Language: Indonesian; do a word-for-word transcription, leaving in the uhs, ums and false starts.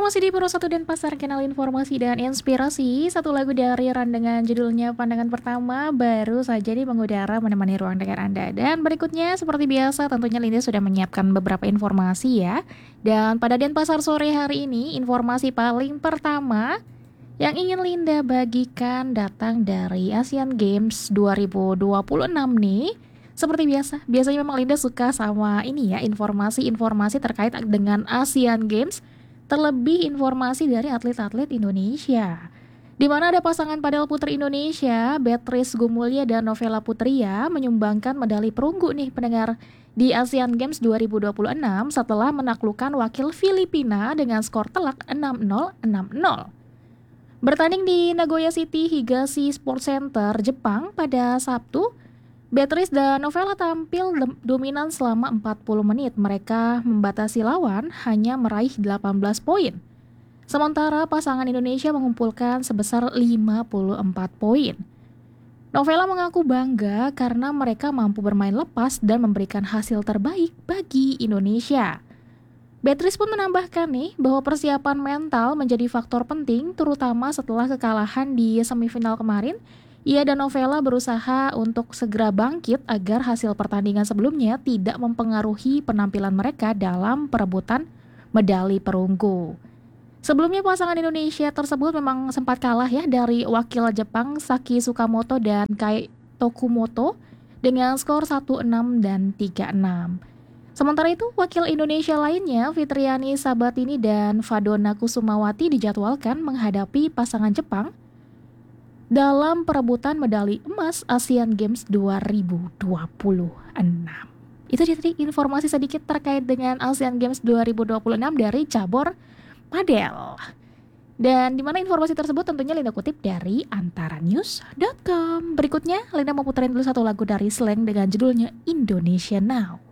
masih di Pro satu Denpasar, kanal informasi dan inspirasi. Satu lagu dari Ran dengan judulnya Pandangan Pertama baru saja nih mengudara menemani ruang dengar Anda. Dan berikutnya seperti biasa tentunya Linda sudah menyiapkan beberapa informasi ya. Dan pada Denpasar sore hari ini, informasi paling pertama yang ingin Linda bagikan datang dari Asian Games dua ribu dua puluh enam nih. Seperti biasa, biasanya memang Linda suka sama ini ya, informasi-informasi terkait dengan Asian Games, terlebih informasi dari atlet-atlet Indonesia. Di mana ada pasangan padel putri Indonesia, Beatrice Gumulya dan Novela Putria menyumbangkan medali perunggu nih pendengar di Asian Games dua ribu dua puluh enam setelah menaklukkan wakil Filipina dengan skor telak enam nol enam nol. Bertanding di Nagoya City Higashi Sports Center, Jepang pada Sabtu, Beatrice dan Novela tampil dominan selama empat puluh menit. Mereka membatasi lawan hanya meraih delapan belas poin. Sementara pasangan Indonesia mengumpulkan sebesar lima puluh empat poin. Novela mengaku bangga karena mereka mampu bermain lepas dan memberikan hasil terbaik bagi Indonesia. Beatrice pun menambahkan nih bahwa persiapan mental menjadi faktor penting terutama setelah kekalahan di semifinal kemarin. Ia dan Novela berusaha untuk segera bangkit agar hasil pertandingan sebelumnya tidak mempengaruhi penampilan mereka dalam perebutan medali perunggu. Sebelumnya pasangan Indonesia tersebut memang sempat kalah ya dari wakil Jepang Saki Tsukamoto dan Kai Tokumoto dengan skor satu enam dan tiga enam. Sementara itu, wakil Indonesia lainnya Fitriani Sabatini dan Fadona Kusumawati dijadwalkan menghadapi pasangan Jepang dalam perebutan medali emas Asian Games dua ribu dua puluh enam. Itu dia tadi informasi sedikit terkait dengan Asian Games dua ribu dua puluh enam dari cabur padel. Dan di mana informasi tersebut tentunya Linda kutip dari antaranews dot com. Berikutnya Linda mau puterin dulu satu lagu dari Slank dengan judulnya Indonesia Now.